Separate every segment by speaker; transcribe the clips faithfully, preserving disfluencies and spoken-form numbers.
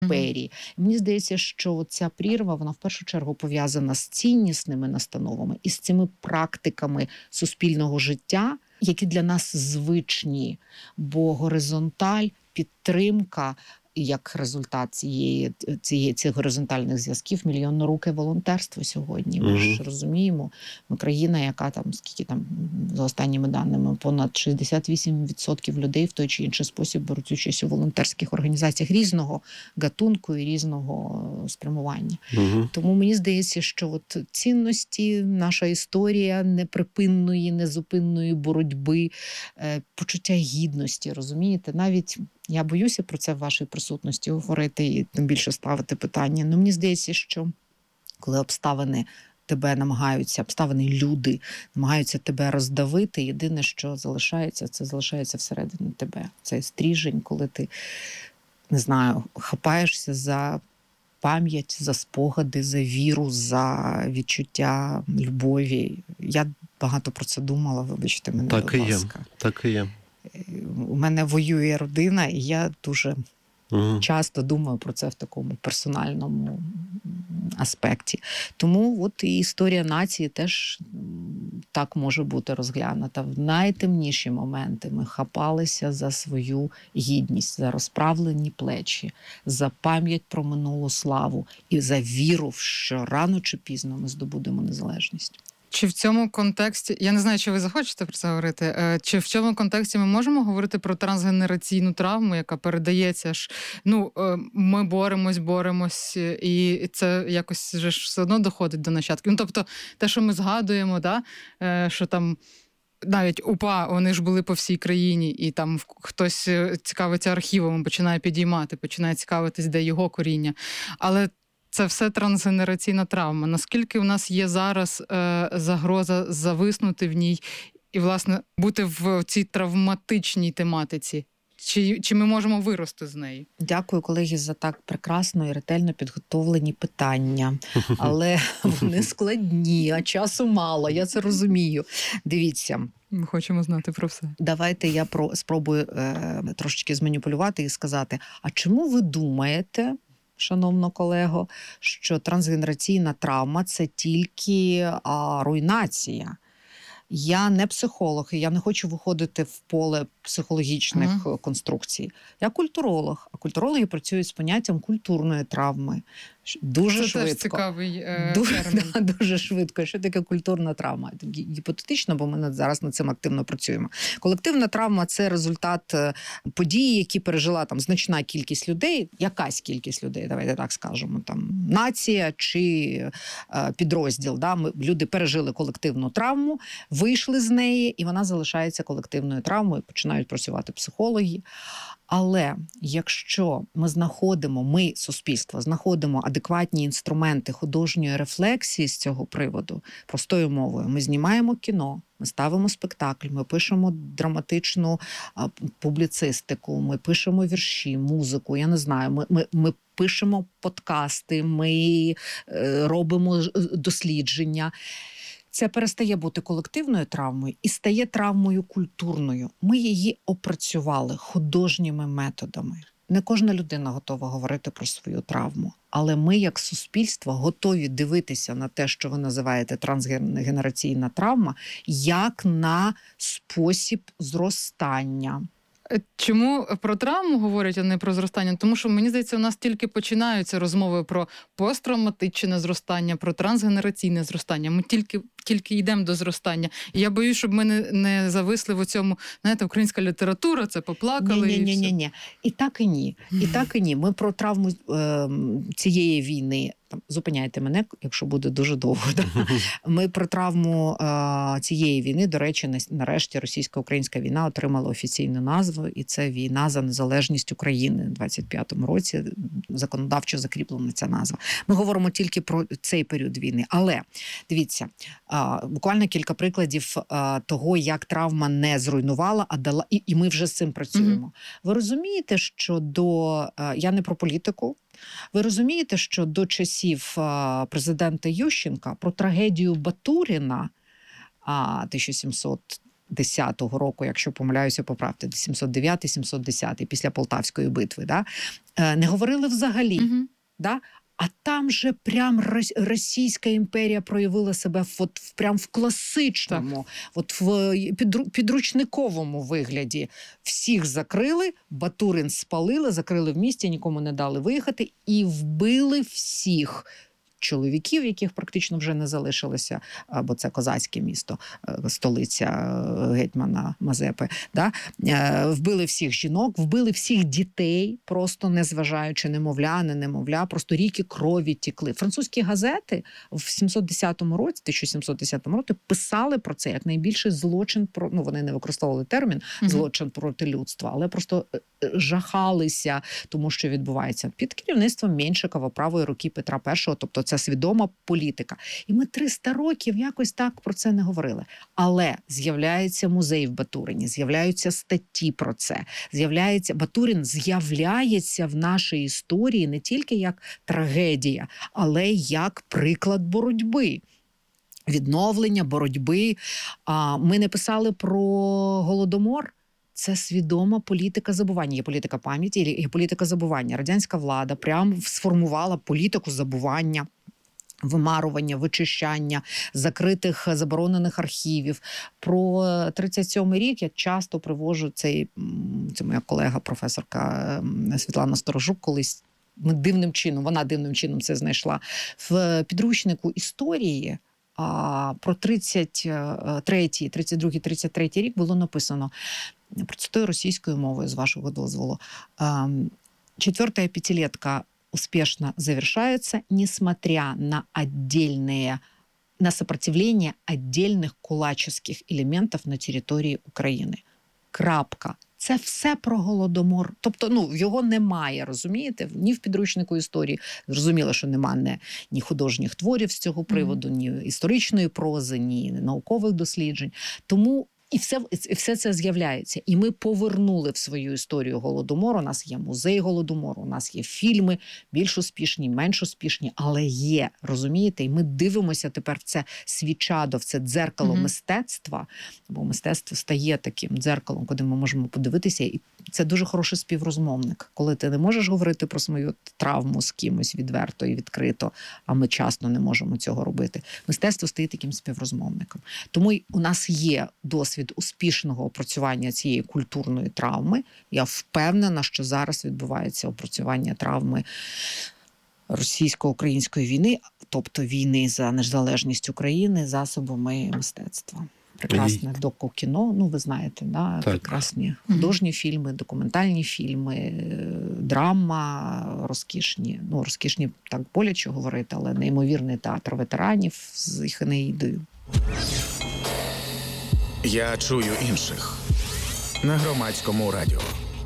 Speaker 1: імперії. І мені здається, що ця прірва, вона в першу чергу пов'язана з ціннісними настановами і з цими практиками суспільного життя, які для нас звичні, бо горизонталь, підтримка, як результат цієї, цієї, цих горизонтальних зв'язків, мільйонноруке волонтерство сьогодні. Ми
Speaker 2: Мгм.
Speaker 1: ж розуміємо, ми країна, яка там, скільки там, за останніми даними, понад шістдесят вісім відсотків людей в той чи інший спосіб беруть участь у волонтерських організаціях різного гатунку і різного спрямування.
Speaker 2: Мгм.
Speaker 1: Тому мені здається, що от цінності, наша історія неприпинної, незупинної боротьби, е, почуття гідності, розумієте? Навіть я боюся про це в вашій присутності говорити і тим більше ставити питання. Ну, мені здається, що коли обставини тебе намагаються, обставини люди намагаються тебе роздавити, єдине, що залишається, це залишається всередині тебе. Це стріжень, коли ти, не знаю, хапаєшся за пам'ять, за спогади, за віру, за відчуття любові. Я багато про це думала, вибачте мене,
Speaker 2: Так
Speaker 1: будь
Speaker 2: і є.
Speaker 1: ласка.
Speaker 2: Так і є.
Speaker 1: У мене воює родина, і я дуже
Speaker 2: Мгм.
Speaker 1: часто думаю про це в такому персональному аспекті. Тому от і історія нації теж так може бути розглянута. В найтемніші моменти ми хапалися за свою гідність, за розправлені плечі, за пам'ять про минулу славу і за віру, що рано чи пізно ми здобудемо незалежність.
Speaker 3: Чи в цьому контексті, я не знаю, чи ви захочете про це говорити, е, чи в цьому контексті ми можемо говорити про трансгенераційну травму, яка передається ж, ну, е, ми боремось, боремось, і це якось же ж все одно доходить до нащадків. Ну, тобто, те, що ми згадуємо, да, е, що там навіть УПА, вони ж були по всій країні, і там хтось цікавиться архівом, починає підіймати, починає цікавитись, де його коріння. Але це все трансгенераційна травма. Наскільки в нас є зараз е, загроза зависнути в ній і, власне, бути в цій травматичній тематиці? Чи, чи ми можемо вирости з неї?
Speaker 1: Дякую, колеги, за так прекрасно і ретельно підготовлені питання. Але вони складні, а часу мало, я це розумію. Дивіться,
Speaker 3: Ми хочемо знати про все.
Speaker 1: давайте я про, спробую е, трошечки зманіпулювати і сказати, а чому ви думаєте, шановно колего, що трансгенераційна травма – це тільки а, руйнація? Я не психолог, і я не хочу виходити в поле психологічних
Speaker 3: Ага.
Speaker 1: конструкцій. Я культуролог, а культурологи працюють з поняттям культурної травми. Ш- Дуже
Speaker 3: Це
Speaker 1: швидко.
Speaker 3: теж цікавий е,
Speaker 1: Дуже,
Speaker 3: термін.
Speaker 1: да, дуже швидко. Що таке культурна травма? Гі- Гіпотетично, бо ми над- зараз над цим активно працюємо. Колективна травма – це результат е, події, які пережила там значна кількість людей, якась кількість людей, давайте так скажемо, там нація чи е, підрозділ. Да? Ми, люди пережили колективну травму, вийшли з неї, і вона залишається колективною травмою, починають працювати психологи. Але якщо ми знаходимо, ми, суспільство, знаходимо адекватні інструменти художньої рефлексії з цього приводу, простою мовою, ми знімаємо кіно, ми ставимо спектакль, ми пишемо драматичну а, публіцистику, ми пишемо вірші, музику, я не знаю, ми, ми, ми пишемо подкасти, ми е, робимо ж- дослідження. Це перестає бути колективною травмою і стає травмою культурною. Ми її опрацювали художніми методами. Не кожна людина готова говорити про свою травму, але ми, як суспільство, готові дивитися на те, що ви називаєте трансгенераційна травма, як на спосіб зростання.
Speaker 3: Е, Чому про травму говорять, а не про зростання? Тому що, мені здається, у нас тільки починаються розмови про посттравматичне зростання, про трансгенераційне зростання. Ми тільки, тільки йдемо до зростання. І я боюсь, щоб ми не, не зависли в цьому, знаєте, українська література, це поплакали
Speaker 1: Ні,
Speaker 3: і
Speaker 1: ні, ні,
Speaker 3: все.
Speaker 1: ні, ні. І так і ні. І так і ні. Ми про травму е, цієї війни, там, зупиняйте мене, якщо буде дуже довго. Да? Ми про травму е, цієї війни, до речі, на- нарешті російсько-українська війна отримала офіційну назву, і це війна за незалежність України. У двадцять п'ятому році законодавчо закріплена ця назва. Ми говоримо тільки про цей період війни. Але, дивіться, е, буквально кілька прикладів е, того, як травма не зруйнувала, а дала, і, і ми вже з цим працюємо.
Speaker 3: Мгм.
Speaker 1: Ви розумієте, що до, е, я не про політику, ви розумієте, що до часів е, президента Ющенка про трагедію Батуріна а, тисяча сімсот десятого року, якщо помиляюся, поправте, сімсот дев'ятий сімсот десятий, після Полтавської битви, да? Не говорили взагалі. Угу. Да? А там же прям Російська імперія проявила себе от, прям в класичному, от в підручниковому вигляді. Всіх закрили, Батурин спалили, закрили в місті, нікому не дали виїхати і вбили всіх чоловіків, яких практично вже не залишилося, бо це козацьке місто, столиця гетьмана Мазепи. Да? Вбили всіх жінок, вбили всіх дітей, просто не зважаючи немовля, не немовля, просто ріки крові тікли. Французькі газети в сімсот десятому році, тисяча сімсот десятому році писали про це як найбільший злочин, про, ну вони не використовували термін злочин проти людства, але просто жахалися тому, що відбувається під керівництвом Меншикова, правої руки Петра І, тобто це свідома політика. І ми триста років якось так про це не говорили. Але з'являється музей в Батурині, з'являються статті про це, з'являється Батурин з'являється в нашій історії не тільки як трагедія, але як приклад боротьби. Відновлення, боротьби. Ми не писали про Голодомор. Це свідома політика забування. Є політика пам'яті, є політика забування. Радянська влада прямо сформувала політику забування, вимарування, вичищання закритих, заборонених архівів. Про тридцять сьомий рік я часто привожу цей, це моя колега, професорка Світлана Сторожук, колись ми дивним чином, вона дивним чином це знайшла, в підручнику історії. А про тридцять третій, тридцять другий, тридцять третій рік було написано, процитую російською мовою, з вашого дозволу. Четвертая пятилетка успешно завершается, несмотря на отдельные, на сопротивление отдельных кулаческих элементов на території України. Крапка. Це все про Голодомор. Тобто, ну, його немає, розумієте? Ні в підручнику історії. Зрозуміло, що немає ні художніх творів з цього приводу, ні історичної прози, ні наукових досліджень. Тому і все, і все це з'являється. І ми повернули в свою історію Голодомору. У нас є музей Голодомору, у нас є фільми, більш успішні, менш успішні, але є, розумієте? І ми дивимося тепер в це свічадо, в це дзеркало mm-hmm. мистецтва, бо мистецтво стає таким дзеркалом, куди ми можемо подивитися. І це дуже хороший співрозмовник. Коли ти не можеш говорити про свою травму з кимось відверто і відкрито, а ми часто не можемо цього робити. Мистецтво стає таким співрозмовником. Тому у нас є досвід від успішного опрацювання цієї культурної травми. Я впевнена, що зараз відбувається опрацювання травми російсько-української війни, тобто війни за незалежність України засобами мистецтва. Прекрасне доку-кіно, ну ви знаєте, да? Прекрасні художні фільми, документальні фільми, драма, розкішні, ну розкішні так боляче говорити, але неймовірний театр ветеранів з їх Енеїдою.
Speaker 2: Я чую інших на Громадському радіо.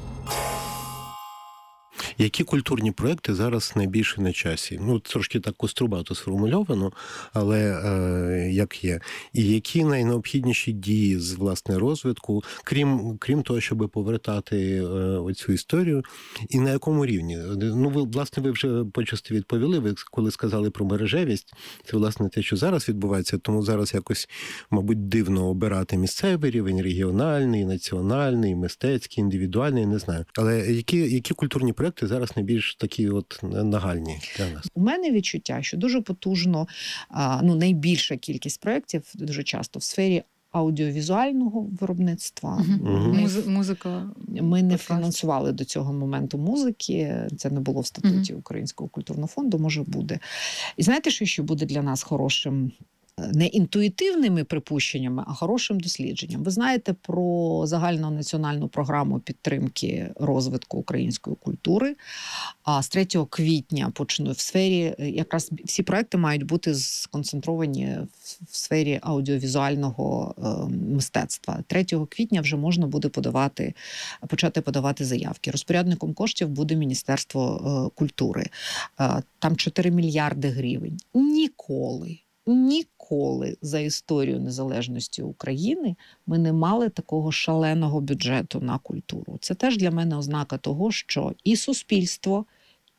Speaker 4: Які культурні проекти зараз найбільше на часі? Ну, трошки так кострубато сформульовано, але е, як є. І які найнеобхідніші дії з, власне, розвитку, крім, крім того, щоб повертати е, оцю історію, і на якому рівні? Ну, ви, власне, ви вже почасти відповіли, ви коли сказали про мережевість, це, власне, те, що зараз відбувається, тому зараз якось, мабуть, дивно обирати місцевий рівень, регіональний, національний, мистецький, індивідуальний, не знаю. Але які, які культурні проекти зараз найбільш такі от нагальні для нас?
Speaker 1: У мене відчуття, що дуже потужно, ну, найбільша кількість проєктів дуже часто в сфері аудіовізуального виробництва.
Speaker 3: Угу. Ми, Муз- музика.
Speaker 1: Ми не фінансували до цього моменту музики, це не було в статуті угу. Українського культурного фонду, може буде. І знаєте, що ще буде для нас хорошим? Не інтуїтивними припущеннями, а хорошим дослідженням. Ви знаєте про загальну національну програму підтримки розвитку української культури. А з третього квітня почну в сфері, якраз всі проекти мають бути сконцентровані в сфері аудіовізуального мистецтва. третього квітня вже можна буде подавати, почати подавати заявки. Розпорядником коштів буде Міністерство культури. Там чотири мільярди гривень. Ніколи Ніколи за історію незалежності України ми не мали такого шаленого бюджету на культуру. Це теж для мене ознака того, що і суспільство,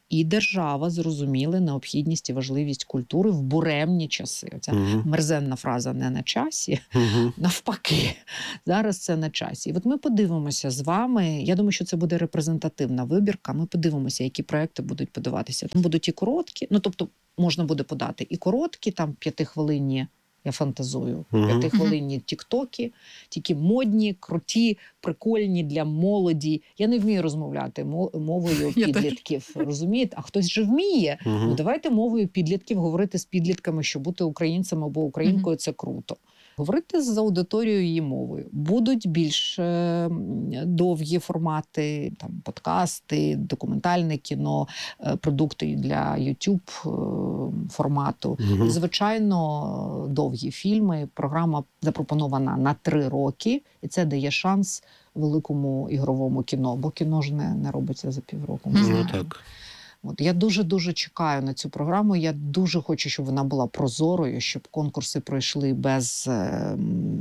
Speaker 1: і держава зрозуміли необхідність і важливість культури в буремні часи. Оця
Speaker 4: Мгм.
Speaker 1: мерзенна фраза «не на часі»,
Speaker 4: Мгм.
Speaker 1: навпаки, зараз це на часі. І от ми подивимося з вами, я думаю, що це буде репрезентативна вибірка, ми подивимося, які проекти будуть подаватися. Там будуть і короткі, ну тобто можна буде подати і короткі, там п'ятихвилинні, я фантазую,
Speaker 4: Мгм.
Speaker 1: п'ятихвилинні тіктоки, тільки модні, круті, прикольні для молоді. Я не вмію розмовляти мо- мовою
Speaker 3: Я теж.
Speaker 1: підлітків, розумієте? А хтось же вміє.
Speaker 4: Мгм.
Speaker 1: Ну давайте мовою підлітків говорити з підлітками, що бути українцем або українкою – це круто. Говорити з аудиторією її мовою. Будуть більш е, довгі формати, там подкасти, документальне кіно, е, продукти для YouTube е, формату.
Speaker 4: Мгм.
Speaker 1: Звичайно, довгі фільми. Програма запропонована на три роки, і це дає шанс великому ігровому кіно, бо кіно ж не, не робиться за півроку. ми
Speaker 3: Ну,
Speaker 4: Ну
Speaker 1: знаємо.
Speaker 4: так.
Speaker 1: От я дуже-дуже чекаю на цю програму. Я дуже хочу, щоб вона була прозорою, щоб конкурси пройшли без е, м,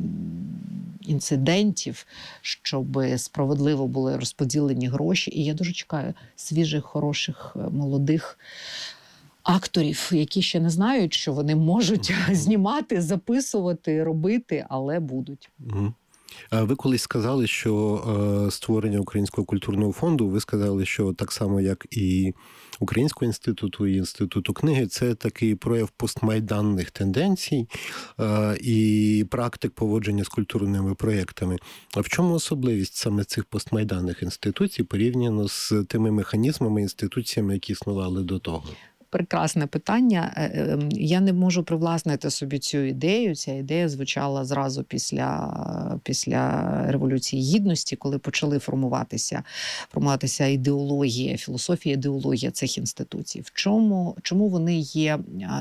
Speaker 1: інцидентів, щоб справедливо були розподілені гроші. І я дуже чекаю свіжих, хороших, е, молодих акторів, які ще не знають, що вони можуть знімати, записувати, робити, але будуть.
Speaker 4: Мгм. А ви колись сказали, що е, створення Українського культурного фонду, ви сказали, що так само, як і Українського інституту, і Інституту книги, це такий прояв постмайданних тенденцій е, і практик поводження з культурними проєктами. А в чому особливість саме цих постмайданних інституцій порівняно з тими механізмами, інституціями, які існували до того?
Speaker 1: Прекрасне питання. Е, е, Я не можу привласнити собі цю ідею. Ця ідея звучала зразу після, після Революції Гідності, коли почали формуватися, формуватися ідеологія, філософія, ідеологія цих інституцій. В чому, чому вони є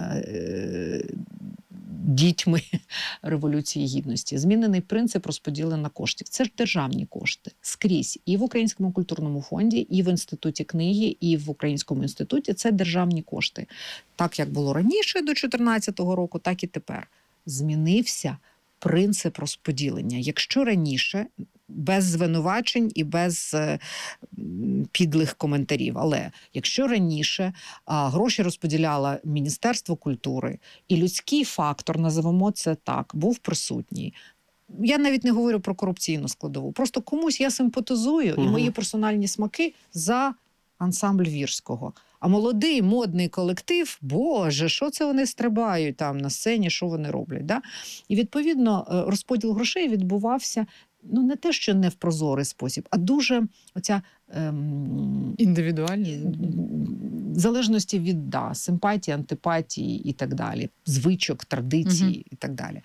Speaker 1: е, дітьми Революції Гідності? Змінений принцип розподілення коштів. Це ж державні кошти скрізь. І в Українському культурному фонді, і в Інституті книги, і в Українському інституті – це державні кошти. Так, як було раніше, до чотирнадцятого року, так і тепер. Змінився принцип розподілення. Якщо раніше, без звинувачень і без е, м, підлих коментарів, але якщо раніше а, гроші розподіляло Міністерство культури, і людський фактор, називаємо це так, був присутній. Я навіть не говорю про корупційну складову. Просто комусь я симпатизую,
Speaker 4: Мгм.
Speaker 1: і мої персональні смаки за ансамбль Вірського. А молодий модний колектив, боже, що це вони стрибають там на сцені, що вони роблять. Да? І відповідно е, розподіл грошей відбувався ну не те, що не в прозорий спосіб, а дуже оця ем,
Speaker 3: Індивідуальні.
Speaker 1: в залежності від да, симпатії, антипатії і так далі, звичок, традицій
Speaker 3: Мгм.
Speaker 1: і так далі.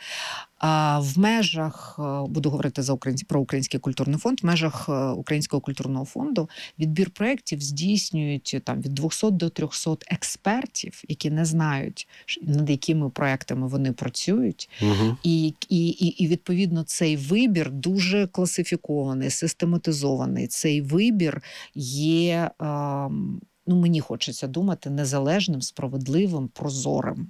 Speaker 1: А в межах, е, буду говорити за українсь- про Український культурний фонд, в межах е, Українського культурного фонду відбір проєктів здійснюють там від двохсот до трьохсот експертів, які не знають, ш- над якими проєктами вони працюють.
Speaker 4: Угу.
Speaker 1: І, і, і, і відповідно цей вибір дуже класифікований, систематизований. Цей вибір є, ем, ну мені хочеться думати, незалежним, справедливим, прозорим.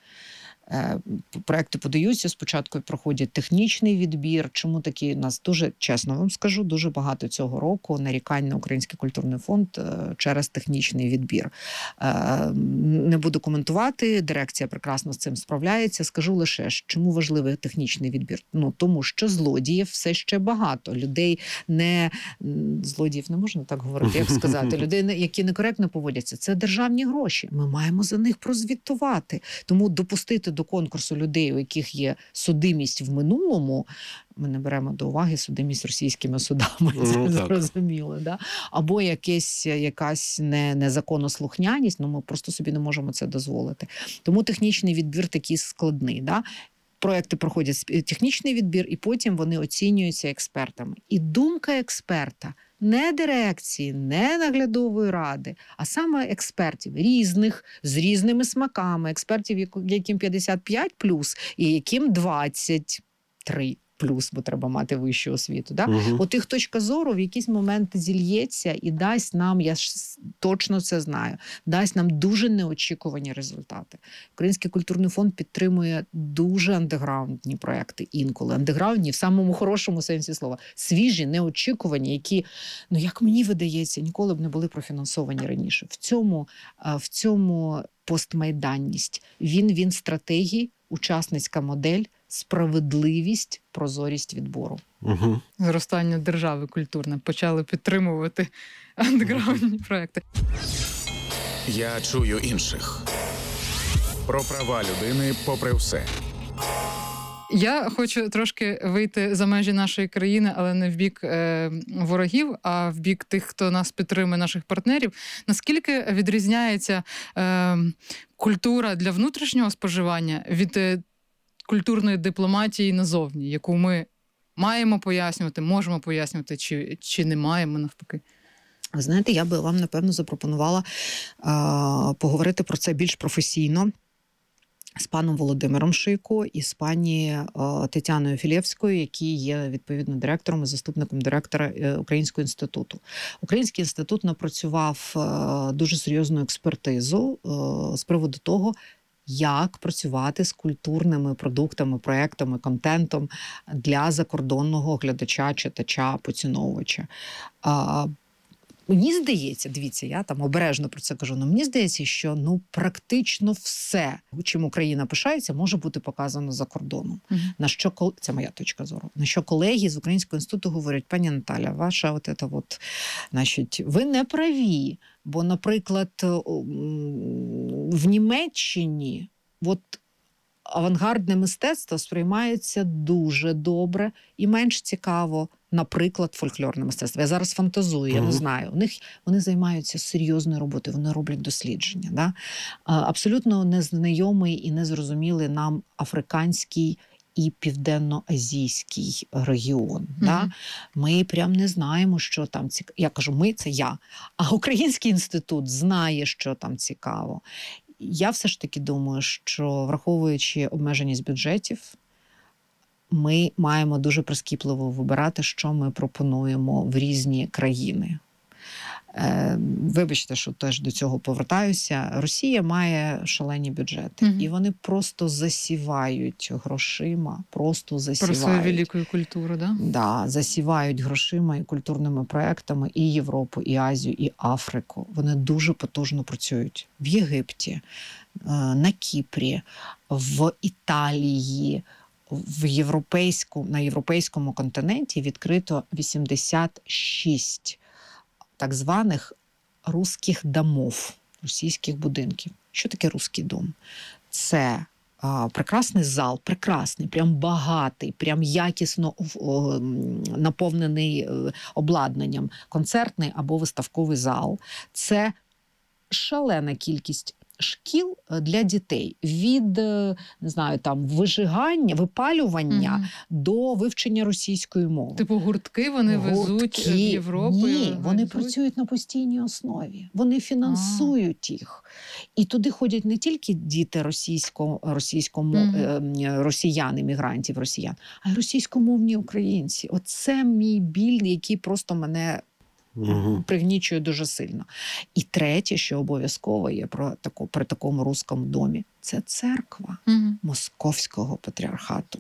Speaker 1: Е, Проекти подаються, спочатку проходять технічний відбір. Чому такі у нас дуже, чесно вам скажу, дуже багато цього року нарікань на Український культурний фонд е, через технічний відбір. Е, Не буду коментувати, дирекція прекрасно з цим справляється. Скажу лише, чому важливий технічний відбір? Ну, тому що злодіїв все ще багато. Людей не... м, Злодіїв не можна так говорити, як сказати. Людей, не- які некоректно поводяться. Це державні гроші. Ми маємо за них прозвітувати. Тому допустити до конкурсу людей, у яких є судимість в минулому, ми не беремо до уваги судимість російськими судами, це
Speaker 4: Ну, так.
Speaker 1: зрозуміло, да? Або якесь, якась не, незаконослухняність, ну ми просто собі не можемо це дозволити. Тому технічний відбір такий складний. Да? Проекти проходять сп- технічний відбір, і потім вони оцінюються експертами. І думка експерта не дирекції, не наглядової ради, а саме експертів різних, з різними смаками, експертів, яку- яким п'ятдесят п'ять плюс і яким двадцять три. плюс, бо треба мати вищу освіту. Да?
Speaker 4: Угу.
Speaker 1: От їх точка зору в якийсь момент зільється і дасть нам, я ж точно це знаю, дасть нам дуже неочікувані результати. Український культурний фонд підтримує дуже андеграундні проекти інколи. Андеграундні в самому хорошому сенсі слова. Свіжі, неочікувані, які, ну як мені видається, ніколи б не були профінансовані раніше. В цьому, в цьому постмайданність. Він, він стратегії, учасницька модель, справедливість, прозорість відбору.
Speaker 4: Угу.
Speaker 3: Зростання держави культурне. Почали підтримувати андеграундні проекти.
Speaker 2: Я чую інших. Про права людини попри все.
Speaker 3: Я хочу трошки вийти за межі нашої країни, але не в бік е, ворогів, а в бік тих, хто нас підтримує, наших партнерів. Наскільки відрізняється е, культура для внутрішнього споживання від е, культурної дипломатії назовні, яку ми маємо пояснювати, можемо пояснювати, чи, чи не маємо навпаки?
Speaker 1: Ви знаєте, я би вам, напевно, запропонувала е, поговорити про це більш професійно з паном Володимиром Шийко і з пані е, Тетяною Філєвською, які є, відповідно, директором і заступником директора е, Українського інституту. Український інститут напрацював е, дуже серйозну експертизу е, з приводу того, як працювати з культурними продуктами, проектами, контентом для закордонного глядача, читача, поціновувача. А, мені здається, дивіться, я там обережно про це кажу, але мені здається, що ну практично все, чим Україна пишається, може бути показано за кордоном.
Speaker 3: Угу.
Speaker 1: На що це моя точка зору. На що колеги з Українського інституту говорять: пані Наталя, ваша от це от, значить, ви не праві. Бо, наприклад, в Німеччині от авангардне мистецтво сприймається дуже добре і менш цікаво, наприклад, фольклорне мистецтво. Я зараз фантазую, я не знаю. У них вони займаються серйозною роботою, вони роблять дослідження. Да? Абсолютно незнайомий і незрозумілий нам африканський і південно-азійський регіон. Mm-hmm. Да? Ми прям не знаємо, що там цікаво. Я кажу, ми – це я. А Український інститут знає, що там цікаво. Я все ж таки думаю, що, враховуючи обмеженість бюджетів, ми маємо дуже прискіпливо вибирати, що ми пропонуємо в різні країни. Вибачте, що теж до цього повертаюся. Росія має шалені бюджети. Mm-hmm. І вони просто засівають грошима, просто засівають.
Speaker 3: Про свою велику культуру, да?
Speaker 1: Да, засівають грошима і культурними проектами і Європу, і Азію, і Африку. Вони дуже потужно працюють. В Єгипті, на Кіпрі, в Італії, в європейську, на європейському континенті відкрито вісімдесят шість так званих русських домов, російських будинків. Що таке русський дом? Це а, прекрасний зал, прекрасний, прям багатий, прям якісно о, наповнений обладнанням, концертний або виставковий зал. Це шалена кількість шкіл для дітей від, не знаю, там вижигання, випалювання угу. до вивчення російської мови.
Speaker 3: Типу гуртки вони гуртки. Везуть в Європу?
Speaker 1: Ні, вони везуть? Працюють на постійній основі. Вони фінансують а. їх. І туди ходять не тільки діти російсько, російському, угу. росіян, іммігрантів росіян, а й російськомовні українці. Оце мій біль, який просто мене Угу. пригнічує дуже сильно. І третє, що обов'язково є про таку, при такому русскому домі, це церква угу. Московського патріархату.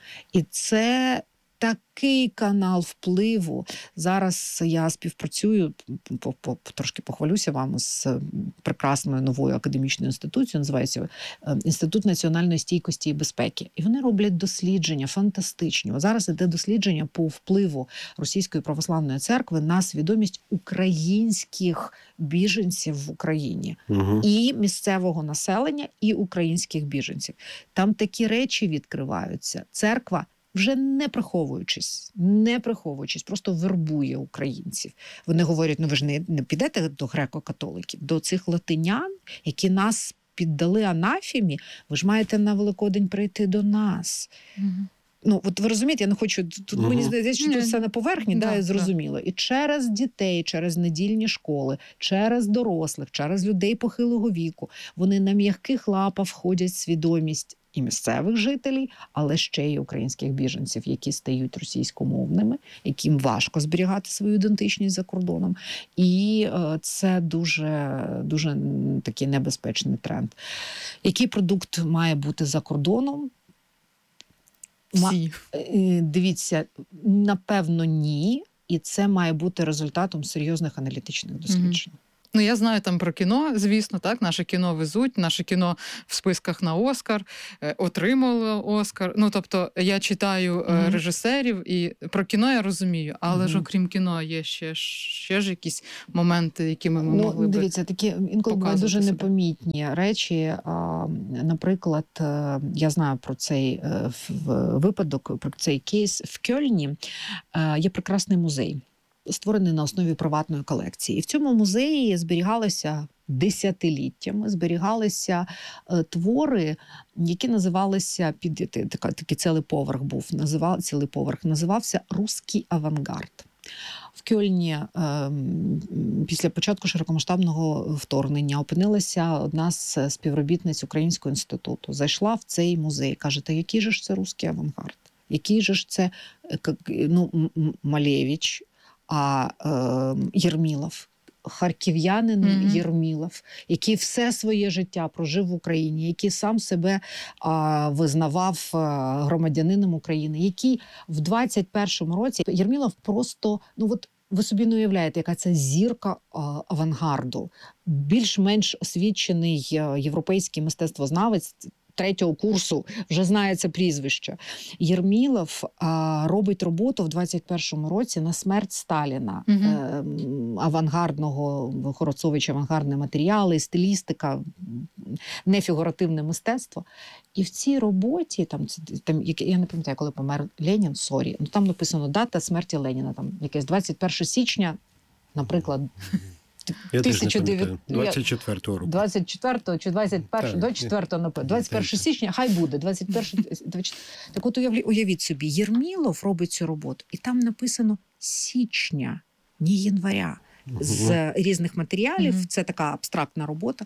Speaker 1: І це такий канал впливу. Зараз я співпрацюю, по, по, трошки похвалюся вам, з прекрасною новою академічною інституцією, називається Інститут національної стійкості і безпеки. І вони роблять дослідження фантастичні. Зараз іде дослідження по впливу Російської православної церкви на свідомість українських біженців в Україні. Угу. І місцевого населення, і українських біженців. Там такі речі відкриваються. Церква вже не приховуючись, не приховуючись, просто вербує українців. Вони говорять, ну ви ж не, не підете до греко-католиків, до цих латинян, які нас піддали анафемі, ви ж маєте на Великодень прийти до нас. Угу. Ну, от ви розумієте, я не хочу, тут угу. мені здається, що тут все на поверхні, да, да, зрозуміло. І через дітей, через недільні школи, через дорослих, через людей похилого віку, вони на м'яких лапах входять в свідомість, і місцевих жителів, але ще й українських біженців, які стають російськомовними, яким важко зберігати свою ідентичність за кордоном. І це дуже, дуже такий небезпечний тренд. Який продукт має бути за кордоном?
Speaker 3: Всі.
Speaker 1: Дивіться, напевно, ні. І це має бути результатом серйозних аналітичних досліджень.
Speaker 3: Mm-hmm. Ну, я знаю там про кіно, звісно, так, наше кіно везуть, наше кіно в списках на Оскар, е, отримало Оскар. Ну, тобто, я читаю е, mm-hmm. режисерів, і про кіно я розумію, але mm-hmm. ж окрім кіно є ще, ще ж якісь моменти, якими ми
Speaker 1: ну,
Speaker 3: могли би
Speaker 1: дивіться, такі інколи бувають дуже себе. непомітні речі. А, наприклад, я знаю про цей випадок, про цей кейс в Кьольні. Є прекрасний музей, створений на основі приватної колекції. І в цьому музеї зберігалися десятиліттями, зберігалися е, твори, які називалися, під така, такий цілий поверх був, називав, цілий поверх називався «Руський авангард». В Кьольні е, після початку широкомасштабного вторгнення опинилася одна з співробітниць Українського інституту. Зайшла в цей музей, каже, та який же ж це «Руський авангард»? Який же ж це ну, Малевич, а е, Єрмілов, харків'янин mm-hmm. Єрмілов, який все своє життя прожив в Україні, який сам себе а, визнавав а, громадянином України, який в двадцять першому році, Єрмілов просто, ну от ви собі не уявляєте, яка це зірка а, авангарду. Більш-менш освічений європейський мистецтвознавець третього курсу, вже знає це прізвище. Єрмілов а, робить роботу в двадцять першому році на смерть Сталіна. Угу. Е, авангардного, Хоросович, авангардні матеріали, стилістика, нефігуративне мистецтво. І в цій роботі, там, там я не пам'ятаю, коли помер Ленін, сорі, ну там написано дата смерті Леніна, там якесь двадцять першого січня, наприклад,
Speaker 4: Я тисяча дев'ятсот двадцять четвертого року.
Speaker 1: двадцять четвертого чи двадцять першого, до четвертого, напевно. двадцять першого січня, хай буде, двадцять першого. Так от уявіть собі, Єрмілов робить цю роботу, і там написано січня, не января. З різних матеріалів, угу. Це така абстрактна робота.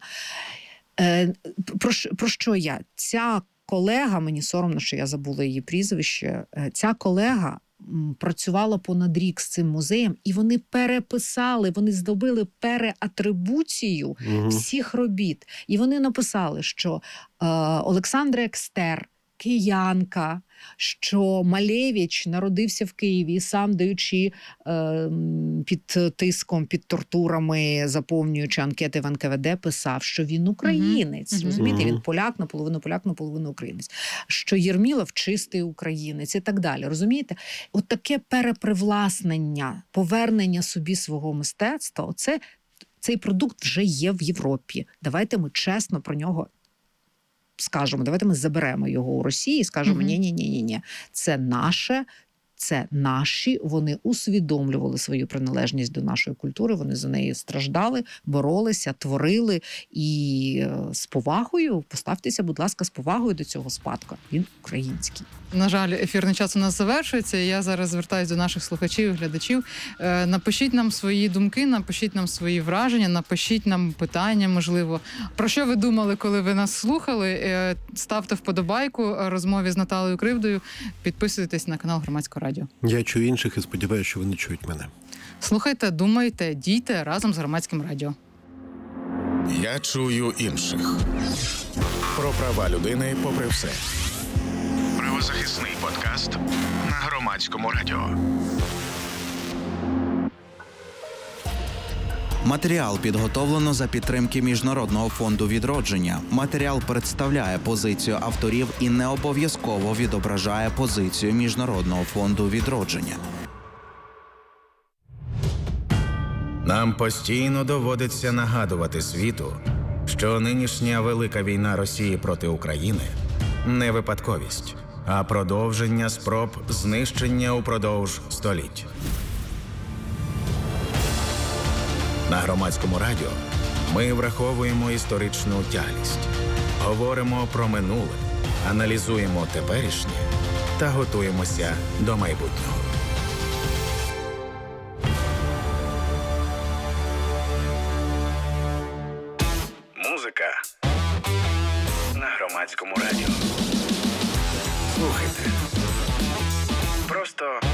Speaker 1: Про, про що я? Ця колега, мені соромно, що я забула її прізвище, ця колега працювала понад рік з цим музеєм, і вони переписали, вони здобили переатрибуцію угу. всіх робіт. І вони написали, що е, Олександра Екстер, киянка, що Малевич народився в Києві і сам, даючи е, під тиском, під тортурами, заповнюючи анкети в ен ка ве де, писав, що він українець. Mm-hmm. Розумієте, він поляк, наполовину поляк, наполовину українець. Що Єрмілов чистий українець і так далі. Розумієте? От таке перепривласнення, повернення собі свого мистецтва, оце, цей продукт вже є в Європі. Давайте ми чесно про нього скажемо, давайте ми заберемо його у Росії і скажемо, ні-ні-ні-ні, це наше, це наші, вони усвідомлювали свою приналежність до нашої культури, вони за неї страждали, боролися, творили, і з повагою, поставтеся, будь ласка, з повагою до цього спадку. Він український.
Speaker 3: На жаль, ефірний час у нас завершується. Я зараз звертаюся до наших слухачів і глядачів. Напишіть нам свої думки, напишіть нам свої враження, напишіть нам питання, можливо. Про що ви думали, коли ви нас слухали? Ставте вподобайку розмові з Наталею Кривдою. Підписуйтесь на канал Громадського радіо.
Speaker 4: Я чую інших і сподіваюся, що вони чують мене.
Speaker 3: Слухайте, думайте, дійте разом з Громадським радіо.
Speaker 2: Я чую інших. Про права людини попри все. Правозахисний подкаст на Громадському радіо.
Speaker 5: Матеріал підготовлено за підтримки Міжнародного фонду відродження. Матеріал представляє позицію авторів і не обов'язково відображає позицію Міжнародного фонду відродження.
Speaker 2: Нам постійно доводиться нагадувати світу, що нинішня велика війна Росії проти України – не випадковість, а продовження спроб знищення упродовж століть. На Громадському радіо ми враховуємо історичну тяглість, говоримо про минуле, аналізуємо теперішнє та готуємося до майбутнього. Музика на Громадському радіо. Слухайте. Просто